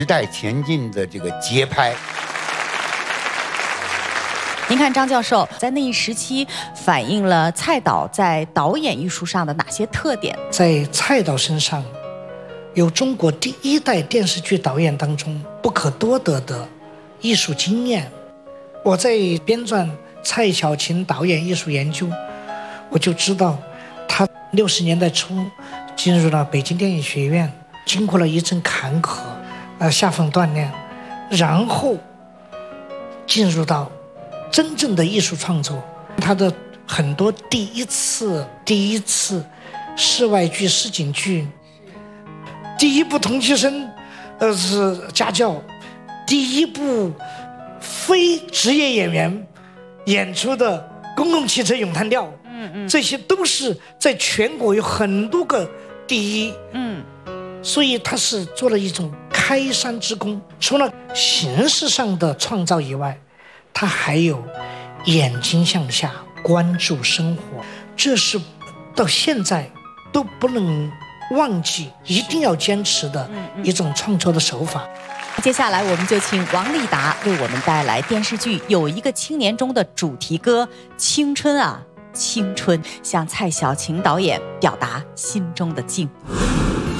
时代前进的这个节拍。 您看张教授在那一时期反映了蔡导在导演艺术上的哪些特点？ 在蔡导身上，有中国第一代电视剧导演当中不可多得的艺术经验。我在编撰蔡小琴导演艺术研究，我就知道他60年代初进入了北京电影学院，经过了一阵坎坷，下放锻炼，然后进入到真正的艺术创作。他的很多第一次室外剧、实景剧，第一部同期生是家教，第一部非职业演员演出的公共汽车咏叹调，这些都是在全国有很多个第一，所以他是做了一种开山之功。除了形式上的创造以外，他还有眼睛向下，关注生活，这是到现在都不能忘记，一定要坚持的一种创作的手法。 接下来我们就请王立达为我们带来电视剧《有一个青年》中的主题歌《青春啊青春》，向蔡小琴导演表达心中的静。